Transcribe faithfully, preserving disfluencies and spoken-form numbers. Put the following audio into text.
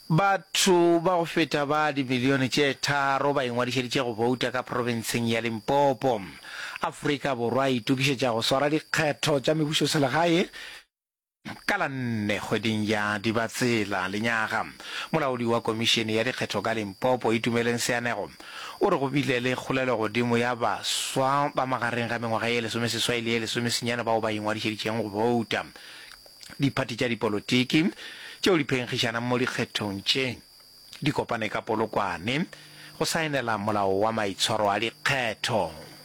batho ba go feta ba dimilione tše tharo ba ingwadišeditše go bouta ka provinseng ya Limpopo. Afrika Borwa e itukišetša go swara dikgetho tša mebušo selegae ka la nne kgweding ya Dibatsela lenyaga. Molaodi wa komišene ya dikgetho ka Limpopo Itumeleng Seanego o re go bile le kgolelo godimo ya baswa ba magareng ga mengwaga ye lesome seswai le ye lesome senyana bao ba ingwadišeditšeng go bouta. Diphathi tša dipolotiki tšeo di phenkgišana mo dikgethong tše di kopane ka polokwane go saenela molao wa maitshwaro a dikgetho.